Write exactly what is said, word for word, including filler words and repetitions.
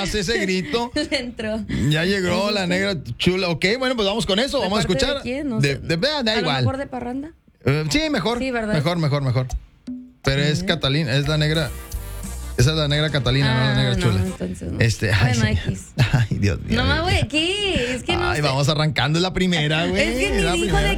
nomás ese grito. Le entró. Ya llegó la negra chula. Ok, bueno, pues vamos con eso. Vamos a escuchar. ¿De quién? No de, sé. de- da ¿A igual. lo mejor de parranda? Eh, sí, mejor. Sí, ¿verdad? Mejor, mejor, mejor. Pero es Catalina, es la negra. Esa es la negra Catalina, no la negra Ah, no, chula. entonces no. Este, ay, Bueno, sí. X. Ay, Dios mío. No me voy aquí. Es que no Ay, sé. vamos arrancando la primera, güey. Es que la ni dijo primera. de